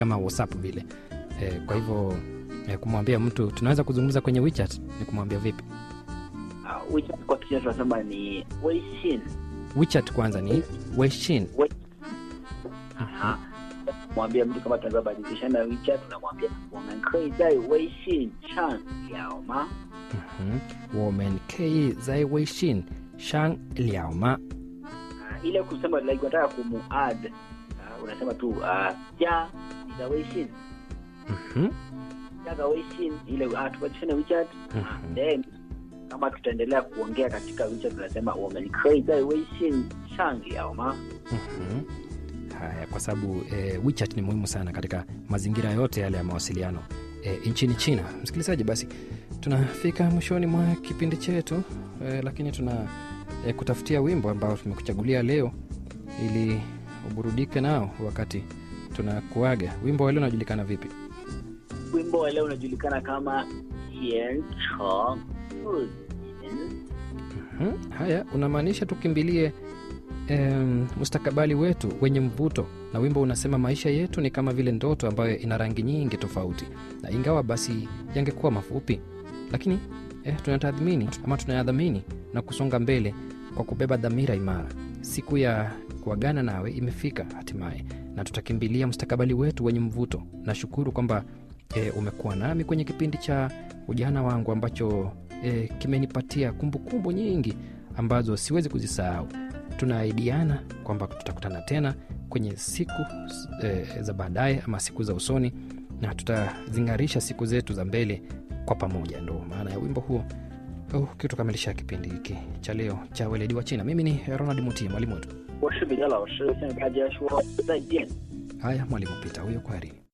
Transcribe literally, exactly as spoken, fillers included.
kama WhatsApp vile. Eh, kwa hivyo eh, kumwambia mtu tunaweza kuzungumza kwenye WeChat ni kumwambia vipi? Uh, WeChat kwa Kichina tunasema ni Weixin. WeChat kwanza ni Weixin. We... Aha. Mwambia mtu kama tunaweza badilishana WeChat, tunamwambia women kei zai Weixin shang liao ma. Mhm. Women kei zai Weixin shang liao ma. Uh, ile kusema like unataka kumu-add, uh, unasema tu uh, ja ni za Weixin. Mhm. Ja za Weixin ile uh, tubadilishane WeChat. Mhm. Then kama tutaendelea kuongea katika WeChat tunasema women kei zai Weixin shang liao ma. Mhm. Haya, kwa sababu e, WeChat ni muhimu sana katika mazingira yote yale ya mawasiliano e, nchini China. Msikilizaji, basi tunafika mwishoni mwa kipindi chetu e, lakini tuna e, kutafutia wimbo ambao tumekuchagulia leo ili uburudike nao wakati tunakuaga. Wimbo wa leo unajulikana vipi? Wimbo wa leo unajulikana kama Tian Cheng Zijin. Mhm. Haya, unamaanisha tukimbilie Um, mustakabali wetu wenye mvuto, na wimbo unasema maisha yetu ni kama vile ndoto ambayo ina rangi nyingi tofauti, na ingawa basi yangekuwa mafupi, lakini eh, tunatathmini ama tunayadhamini na kusonga mbele kwa kubeba dhamira imara. Siku ya kuagana nawe imefika hatimaye, na tutakimbilia mustakabali wetu wenye mvuto. Na shukuru kwamba eh, umekuwa nami kwenye kipindi cha ujana wangu ambacho eh, kimenipatia kumbukumbu nyingi ambazo siwezi kuzisahau. Tunaidiana kwamba tutakutana tena kwenye siku e, za baadaye ama siku za usoni, na tutazingarisha siku zetu za mbele kwa pamoja. Ndo maana ya wimbo huo. Oh, kitu kamilisha kipindi hiki cha leo cha Weledi wa China. Mimi ni Ronald Muti, mwalimu wetu. Wo shi Bi Lao Shi, xian ge daijia shuo zaijian. Haya, mwalimu Peter huyo, kwaherini.